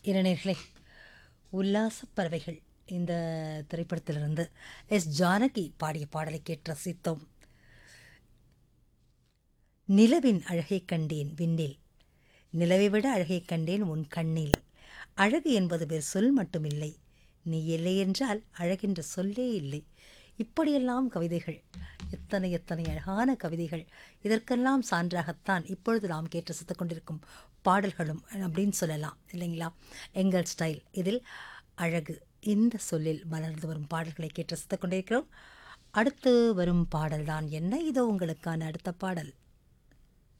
இளைஞர்களே, உல்லாசப் பறவைகள் இந்த திரைப்படத்திலிருந்து ஜானகி பாடிய பாடலை கேட்டு ரசித்தோம். நிலவின் அழகைக் கண்டேன் விண்ணில், நிலவை விட அழகைக் கண்டேன் உன் கண்ணில். அழகு என்பது வேறு சொல் மட்டுமில்லை, நீ இல்லை என்றால் அழகென்ற சொல்லே இல்லை. இப்படியெல்லாம் கவிதைகள், எத்தனை எத்தனை அழகான கவிதைகள். இதற்கெல்லாம் சான்றாகத்தான் இப்பொழுது நாம் கேட்டு ரசித்துக் கொண்டிருக்கும் பாடல்களும் அப்படின்னு சொல்லலாம் இல்லைங்களா? எங்கள் ஸ்டைல் இதில் அழகு இந்த சொல்லில் மலர்ந்து வரும் பாடல்களை கேட்டு ரசித்துக் கொண்டிருக்கிறோம். அடுத்து வரும் பாடல்தான் என்ன? இதோ உங்களுக்கான அடுத்த பாடல்.